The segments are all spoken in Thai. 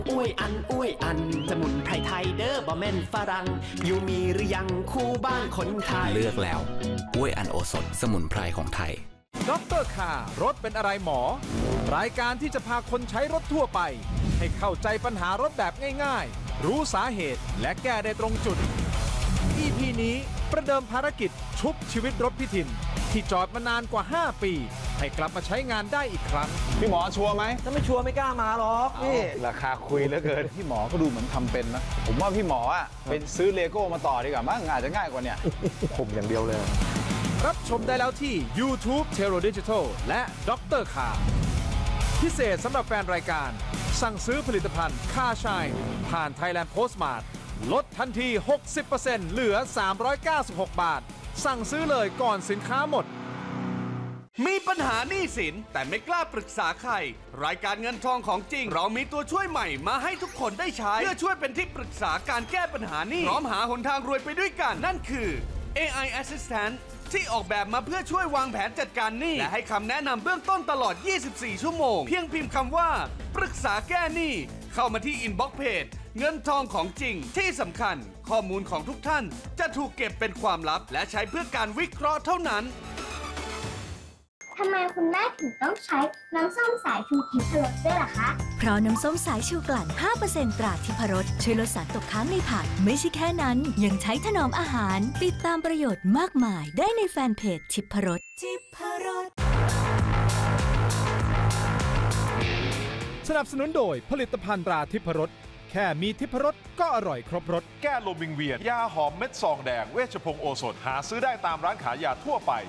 อุ้ยอันสมุนไพรไทยเด้อบ่แม่นฝรั่งอยู่มีหรือยังคู่บ้านคนไทยเลือกแล้วอุ้ยอันโอสถสมุนไพรของไทยดร.คารถเป็นอะไรหมอรายการที่จะพาคนใช้รถทั่วไปให้เข้าใจปัญหารถแบบง่ายๆรู้สาเหตุและแก้ได้ตรงจุด EP นี้ประเดิมภารกิจชุบชีวิตรถพิทินที่จอดมานานกว่า5ปีให้กลับมาใช้งานได้อีกครั้งพี่หมอชัวร์ไหมถ้าไม่ชัวร์ไม่กล้ามาหรอกนี่ราคาคุยเหลือเกินพี่หมอก็ดูเหมือนทำเป็นนะผมว่าพี่หมออ่ะเป็นซื้อเลโก้มาต่อดีกว่ามั้งอาจจะง่ายกว่าเนี่ยผมอย่างเดียวเลยรับชมได้แล้วที่ YouTube Tero Digital และดร.คาพิเศษสำหรับแฟนรายการสั่งซื้อผลิตภัณฑ์ค่าชายผ่าน Thailand Postmart ลดทันที 60% เหลือ 396 บาทสั่งซื้อเลยก่อนสินค้าหมดมีปัญหาหนี้สินแต่ไม่กล้าปรึกษาใครรายการเงินทองของจริงเรามีตัวช่วยใหม่มาให้ทุกคนได้ใช้เพื่อช่วยเป็นที่ปรึกษาการแก้ปัญหาหนี้พร้อมหาหนทางรวยไปด้วยกันนั่นคือ AI Assistant ที่ออกแบบมาเพื่อช่วยวางแผนจัดการหนี้และให้คำแนะนำเบื้องต้นตลอด 24 ชั่วโมงเพียงพิมพ์คำว่าปรึกษาแก้หนี้เข้ามาที่ Inbox Page เงินทองของจริงที่สำคัญข้อมูลของทุกท่านจะถูกเก็บเป็นความลับและใช้เพื่อการวิเคราะห์เท่านั้นทำไมคุณแม่ถึงต้องใช้น้ำส้มสายชูทิพรสด้วยล่ะคะเพราะน้ำส้มสายชูกลั่น 5% ตราทิพรสช่วยลดสารตกค้างในผักไม่ใช่แค่นั้นยังใช้ถนอมอาหารติดตามประโยชน์มากมายได้ในแฟนเพจทิพรสสนับสนุนโดยผลิตภัณฑ์ตราทิพรสแค่มีทิพรสก็อร่อยครบรสแก้ลมวิงเวียนยาหอมเม็ดซองแดงเวชพงศ์โอสถหาซื้อได้ตามร้านขายยาทั่วไป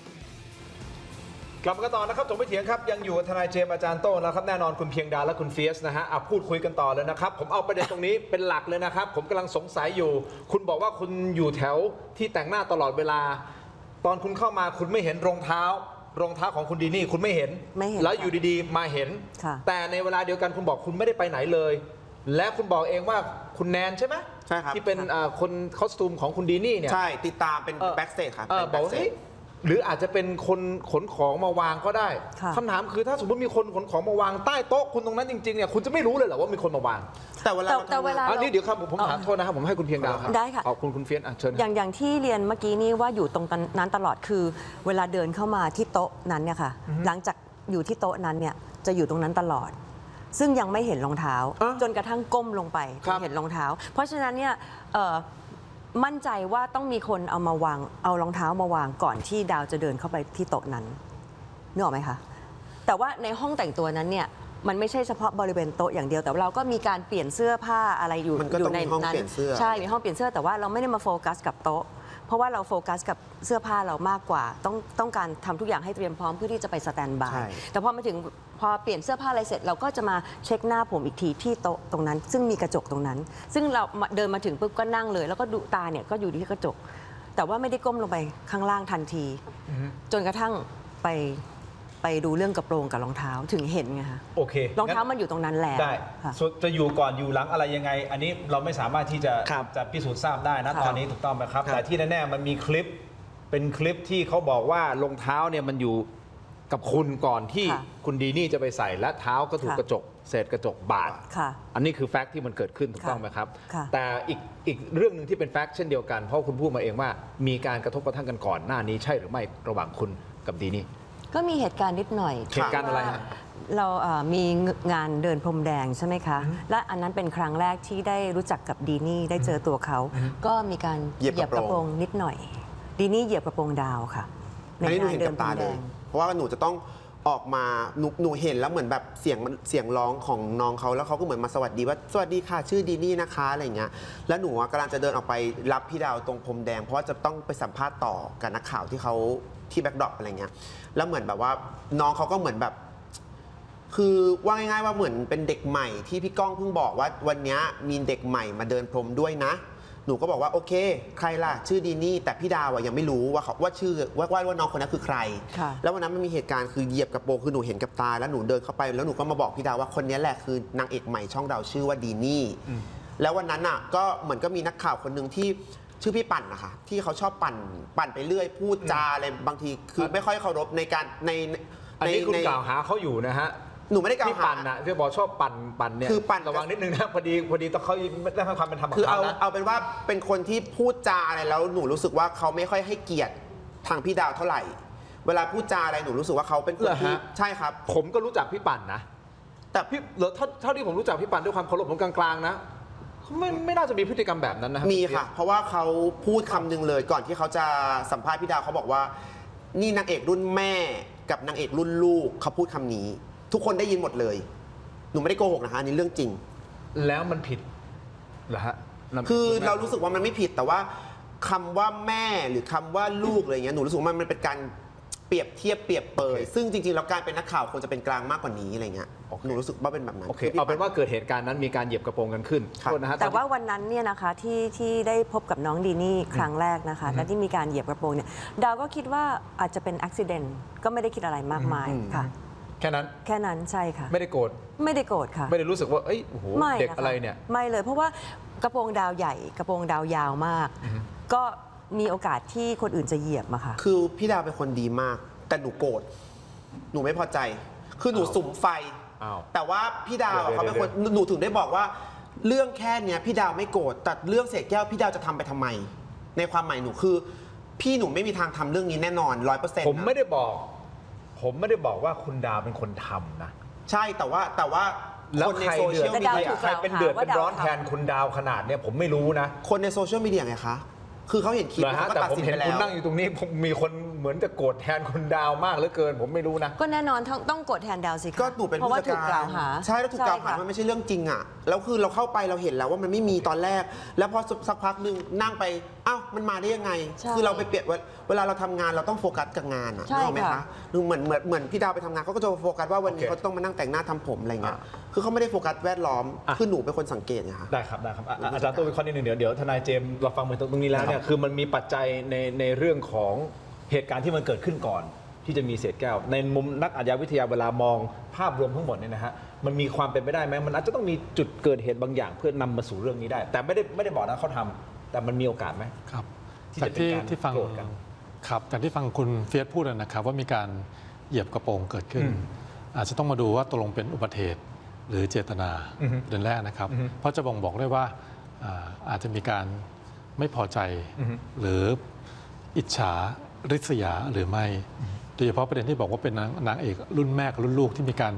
กลับมากันต่อนะครับถกไม่เถียงครับยังอยู่กับทนายเจมส์อาจารย์โต้นะครับแน่นอนคุณเพียงดาและคุณเฟียสนะฮะพูดคุยกันต่อเลยนะครับผมเอาประเด็นตรงนี้เป็นหลักเลยนะครับผมกำลังสงสัยอยู่คุณบอกว่าคุณอยู่แถวที่แต่งหน้าตลอดเวลาตอนคุณเข้ามาคุณไม่เห็นรองเท้าของคุณดีนี่คุณไม่เห็นแล้วอยู่ดีๆมาเห็นแต่ในเวลาเดียวกันคุณบอกคุณไม่ได้ไปไหนเลยและคุณบอกเองว่าคุณแนนใช่ไหมใช่ครับที่เป็นคนคอสตูมของคุณดีนี่เนี่ยใช่ติดตามเป็นแบ็กสเตจครับบอกว่าหรืออาจจะเป็นคนขนของมาวางก็ได้คำถามคือถ้าสมมติมีคนขนของมาวางใต้โต๊ะคุณตรงนั้นจริงๆเนี่ยคุณจะไม่รู้เลยเหรอว่ามีคนมาวางแต่เวลาอันนี้เดี๋ยวครับผมถามโทษนะครับผมให้คุณเพียงดาวครับได้ค่ะขอบคุณเฟียสเชิญอย่างที่เรียนเมื่อกี้นี่ว่าอยู่ตรงนั้นตลอดคือเวลาเดินเข้ามาที่โต๊ะนั้นเนี่ยค่ะหลังจากอยู่ที่โต๊ะนั้นเนี่ยจะอยู่ตรงนั้นตลอดซึ่งยังไม่เห็นรองเท้าจนกระทั่งก้มลงไปเห็นรองเท้าเพราะฉะนั้นเนี่ยมั่นใจว่าต้องมีคนเอามาวางเอารองเท้ามาวางก่อนที่ดาวจะเดินเข้าไปที่โต๊ะนั้นนึกออกไหมคะแต่ว่าในห้องแต่งตัวนั้นเนี่ยมันไม่ใช่เฉพาะบริเวณโต๊ะอย่างเดียวแต่เราก็มีการเปลี่ยนเสื้อผ้าอะไรอยู่ในนั้นใช่มีห้องเปลี่ยนเสื้อแต่ว่าเราไม่ได้มาโฟกัสกับโต๊ะเพราะว่าเราโฟกัสกับเสื้อผ้าเรามากกว่าต้องการทำทุกอย่างให้เตรียมพร้อมเพื่อที่จะไปสแตนบายแต่พอมาถึงพอเปลี่ยนเสื้อผ้าอะไรเสร็จเราก็จะมาเช็คหน้าผมอีกทีที่โต๊ะตรงนั้นซึ่งมีกระจกตรงนั้นซึ่งเราเดินมาถึงปุ๊บก็นั่งเลยแล้วก็ดูตาเนี่ยก็อยู่ที่กระจกแต่ว่าไม่ได้ก้มลงไปข้างล่างทันทีจนกระทั่งไปดูเรื่องกระโปรงกับรองเท้าถึงเห็นไงคะโอเครองเท้ามันอยู่ตรงนั้นแล้วได้จะอยู่ก่อนอยู่หลังอะไรยังไงอันนี้เราไม่สามารถที่จะพิสูจน์ทราบได้นะตอนนี้ถูกต้องไหมครับแต่ที่แน่ๆมันมีคลิปเป็นคลิปที่เขาบอกว่ารองเท้าเนี่ยมันอยู่กับคุณก่อนที่คุณดีนี่จะไปใส่และเท้าก็ถูกกระจกเศษกระจกบาดอันนี้คือแฟกต์ที่มันเกิดขึ้นถูกต้องไหมครับแต่อีกเรื่องหนึ่งที่เป็นแฟกต์เช่นเดียวกันเพราะคุณพูดมาเองว่ามีการกระทบกระทั่งกันก่อนหน้านี้ใช่หรือไม่ระหว่างคุณกับดีนี่ก็มีเหตุการณ์นิดหน่อยเหตุการณ์อะไรเรามีงานเดินพรมแดงใช่ไหมคะและอันนั้นเป็นครั้งแรกที่ได้รู้จักกับดีนี่ได้เจอตัวเขาก็มีการเหยียบกระโปรงนิดหน่อยดีนี่เหยียบกระโปรงดาวค่ะในงานเดินพรมแดงเพราะว่าหนูจะต้องออกมาหนูเห็นแล้วเหมือนแบบเสียงร้องของน้องเขาแล้วเขาก็เหมือนมาสวัสดีว่าสวัสดีค่ะชื่อดีนี่นะคะอะไรเงี้ยแล้วหนูกำลังจะเดินออกไปรับพี่ดาวตรงพรมแดงเพราะว่าจะต้องไปสัมภาษณ์ต่อกับนักข่าวที่เขาที่แบ็คดรอปอะไรเงี้ยแล้วเหมือนแบบว่าน้องเขาก็เหมือนแบบคือว่าง่ายๆว่าเหมือนเป็นเด็กใหม่ที่พี่ก้องเพิ่งบอกว่าวันนี้มีเด็กใหม่มาเดินพรมด้วยนะหนูก็บอกว่าโอเคใครล่ะชื่อดีนี่แต่พี่ดาวยังไม่รู้ว่าชื่อว่าน้องคนนั้นคือใครแล้ววันนั้นมันมีเหตุการณ์คือเหยียบกระโปรงคือหนูเห็นกับตาแล้วหนูเดินเข้าไปแล้วหนูก็มาบอกพี่ดาวว่าคนนี้แหละคือนางเอกใหม่ช่องเราชื่อว่าดีนี่แล้ววันนั้นอ่ะก็เหมือนก็มีนักข่าวคนหนึ่งที่ชื่อพี่ปั่นนะคะที่เขาชอบปั่นไปเรื่อยพูดจาอะไรบางทีคือไม่ค่อยเคารพในการในอันนี้คุณกล่าวหาเขาอยู่นะฮะหนูไม่ได้กล่าวหาที่ปั่นนะที่บอกชอบปั่นเนี่ยคือปั่นระวังนิดนึงนะพอดีต้องเขาไม่ได้ให้ความเป็นธรรมกับคือเขานะเอาเป็นว่าเป็นคนที่พูดจาอะไรแล้วหนูรู้สึกว่าเขาไม่ค่อยให้เกียรติทางพี่ดาวเท่าไหร่ เวลาพูดจาอะไรหนูรู้สึกว่าเขาเป็นคนที่ใช่ครับผมก็รู้จักพี่ปั่นนะแต่พี่เท่าที่ผมรู้จักพี่ปั่นด้วยความเคารพผมกลางๆนะเขาไม่น่าจะมีพฤติกรรมแบบนั้นนะครับมีค่ะ เพราะว่าเขาพูดคำนึงเลยก่อนที่เขาจะสัมภาษณ์พี่ดาวเขาบอกว่านี่นางเอกรุ่นแม่กับนางเอกรุ่นลูกเขาพูดคำนี้ ทุกคนได้ยินหมดเลยหนูไม่ได้โกหกนะคะอันนี้เรื่องจริงแล้วมันผิดเหรอฮะคือเรารู้สึกว่ามันไม่ผิดแต่ว่าคำว่าแม่หรือคำว่าลูกอะไรเงี้ยหนูรู้สึกว่ามันเป็นการเปรียบเทียบเปรียบเปยซึ่งจริงๆแล้วการเป็นนักข่าวควรจะเป็นกลางมากกว่านี้อะไรเงี้ยหนูรู้สึกว่าเป็นแบบนั้นโอเคเอาเป็นว่าเกิดเหตุการณ์นั้นมีการเหยียบกระโปรงกันขึ้นแต่ว่าวันนั้นเนี่ยนะคะที่ได้พบกับน้องดีนี่ครั้งแรกนะคะและที่มีการเหยียบกระโปรงเนี่ยดาวก็คิดว่าอาจจะเป็นอุบิเหตุก็ไม่ได้คิดอะไรมากมายค่ะแค่นั้นใช่ค่ะไม่ได้โกรธค่ะไม่ได้รู้สึกว่าเอ้ยโอ้โหเด็กอะไรเนี่ยไม่เลยเพราะว่ากระโปรงดาวใหญ่กระโปรงดาวยาวมากก็มีโอกาสที่คนอื่นจะเหยียบมาค่ะคือพี่ดาวเป็นคนดีมากแต่หนูโกรธหนูไม่พอใจคือหนูสุมไฟแต่ว่าพี่ดาวเขาเป็นคนหนูถึงได้บอกว่าเรื่องแค่เนี้ยพี่ดาวไม่โกรธแต่เรื่องเศษแก้วพี่ดาวจะทำไปทำไมในความหมายหนูคือพี่หนูไม่มีทางทำเรื่องนี้แน่นอน 100% ผมไม่ได้บอกว่าคุณดาวเป็นคนทำนะใช่แต่ว่าคนในโซเชียลมีเดียใครเป็นเดือดเป็นร้อนแทนคุณดาวขนาดเนี้ยผมไม่รู้นะคนในโซเชียลมีเดียไงคะคือเขาเห็นคลิปเขาก็ตัดสินไปแล้วแต่ผมเห็นคุณนั่งอยู่ตรงนี้มีคนเหมือนจะโกรธแทนคุณดาวมากเหลือเกินผมไม่รู้นะก็แน่นอนต้องโกรธแทนดาวสิก็หนูเป็นผู้จัดการใช่แล้วถูกกล่าวหามันไม่ใช่เรื่องจริงอ่ะแล้วคือเราเข้าไปเราเห็นแล้วว่ามันไม่มีตอนแรกแล้วพอสักพักนึงนั่งไปอ้าวมันมาได้ยังไงคือเราไปเปลี่ยนเวลาเราทำงานเราต้องโฟกัสกับงานอ่ะรู้ไหมคะดูเหมือนพี่ดาวไปทำงานเขาก็จะโฟกัสว่าวันนี้เขาต้องมานั่งแต่งหน้าทำผมอะไรเงี้ยคือเขาไม่ได้โฟกัสแวดล้อมคือหนูเป็นคนสังเกตไงคะได้ครับอาจารย์ตัวเป็นข้อนิดนึงเดี๋ยวทนายเจมส์เราฟังมาตรงนี้แล้วเนี่ยคือมันมีปัจจัยในเรื่องของเหตุการณ์ที่มันเกิดขึ้นก่อนที่จะมีเศษแก้วในมุมนักอาชญาวิทยาเวลามองภาพรวมทั้งหมดเนี่ยนะฮะมันมีความเป็นไปได้ไหมมันอาจจะต้องมีจุดเกิดเหตุบางอย่างเพื่อนำมาสู่เรื่องนี้ได้แต่ไม่ได้บอกนะเขาทำแต่มันมีโอกาสไหมครับจากที่ฟังครับจากที่ฟังคุณเฟียสพูดนะครับว่ามีการเหยียบกระโปรงเกิดขึ้นอาจจะต้องมาดูว่าตกลงเป็นอุบัติเหตุหรือเจตนาเดือนแรกนะครับเพราะจะบ่งบอกได้ว่าอาจจะมีการไม่พอใจหรืออิจฉาริษยาหรือไม่โดยเฉพาะประเด็นที่บอกว่าเป็นนางเอกรุ่นแม่กับรุ่นลูกที่มีการ